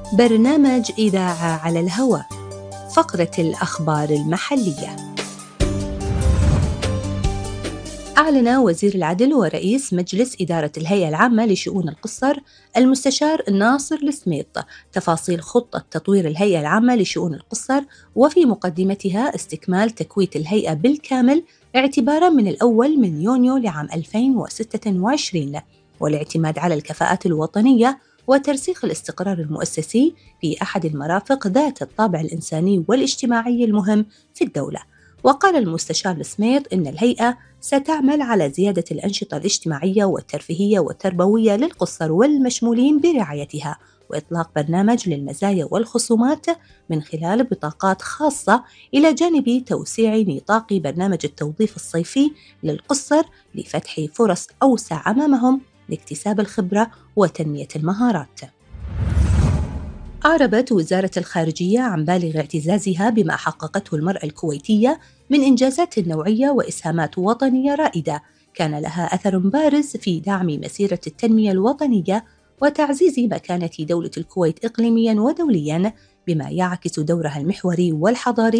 برنامج إذاعة على الهواء. فقرة الأخبار المحلية. أعلن وزير العدل ورئيس مجلس إدارة الهيئة العامة لشؤون القُصّر المستشار ناصر السميط تفاصيل خطة تطوير الهيئة العامة لشؤون القُصّر، وفي مقدمتها استكمال تكويت الهيئة بالكامل اعتباراً من الأول من يونيو لعام 2026، والاعتماد على الكفاءات الوطنية وترسيخ الاستقرار المؤسسي في أحد المرافق ذات الطابع الإنساني والاجتماعي المهم في الدولة. وقال المستشار السميط إن الهيئة ستعمل على زيادة الأنشطة الاجتماعية والترفيهية والتربوية للقُصّر والمشمولين برعايتها، وإطلاق برنامج للمزايا والخصومات من خلال بطاقات خاصة، إلى جانب توسيع نطاق برنامج التوظيف الصيفي للقُصّر لفتح فرص أوسع أمامهم لاكتساب الخبرة وتنمية المهارات. أعربت وزارة الخارجية عن بالغ اعتزازها بما حققته المرأة الكويتية من إنجازات نوعية وإسهامات وطنية رائدة كان لها أثر بارز في دعم مسيرة التنمية الوطنية وتعزيز مكانة دولة الكويت إقليمياً ودولياً، بما يعكس دورها المحوري والحضاري